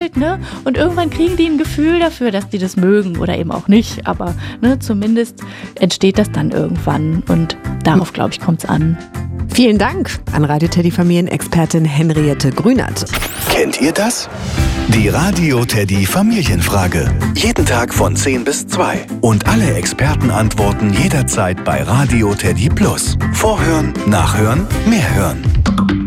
spielt, ne? Und irgendwann kriegen die ein Gefühl dafür, dass die das mögen oder eben auch nicht. Aber ne, zumindest entsteht das dann irgendwann und darauf, glaube ich, kommt es an. Vielen Dank an Radio Teddy Familienexpertin Henriette Grünert. Kennt ihr das? Die Radio Teddy Familienfrage. Jeden Tag von 10 bis 2. Und alle Experten antworten jederzeit bei Radio Teddy Plus. Vorhören, nachhören, mehr hören.